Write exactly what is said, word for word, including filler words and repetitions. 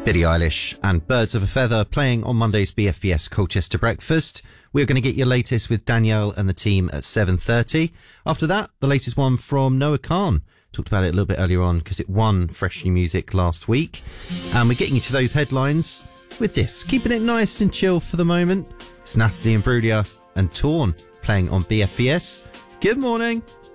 Billie Eilish and Birds of a Feather playing on Monday's B F B S Colchester Breakfast. We're going to get your latest with Danielle and the team at seven thirty. After that, the latest one from Noah Khan. Talked about it a little bit earlier on because it won Fresh New Music last week. And we're getting you to those headlines with this. Keeping it nice and chill for the moment. It's Natalie Imbruglia and Torn playing on B F B S. Good morning.